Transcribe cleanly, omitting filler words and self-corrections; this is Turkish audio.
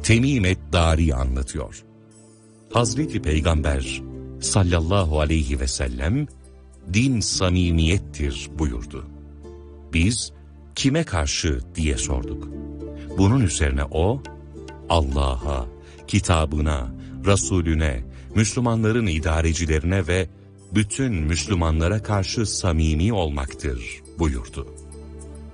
Temim et-Dari anlatıyor. Hazreti Peygamber sallallahu aleyhi ve sellem, din samimiyettir buyurdu. Biz, kime karşı diye sorduk. Bunun üzerine o, Allah'a, kitabına, Resulüne, Müslümanların idarecilerine ve bütün Müslümanlara karşı samimi olmaktır buyurdu.